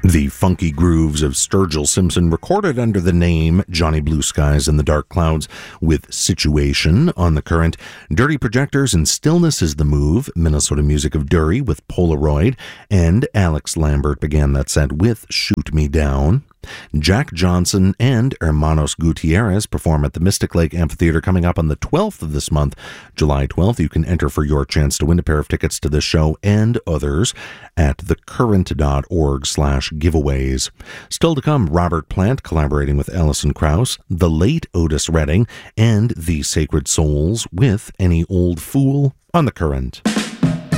The funky grooves of Sturgill Simpson, recorded under the name Johnny Blue Skies and the Dark Clouds, with Situation on The Current. Dirty Projectors and Stillness is the Move, Minnesota music of Dury with Polaroid, and Alex Lambert began that set with Shoot Me Down. Jack Johnson and Hermanos Gutierrez perform at the Mystic Lake Amphitheater coming up on the 12th of this month, July 12th. You can enter for your chance to win a pair of tickets to this show and others at thecurrent.org/giveaways. Still to come, Robert Plant collaborating with Alison Krauss, the late Otis Redding, and the Sacred Souls with Any Old Fool on The Current.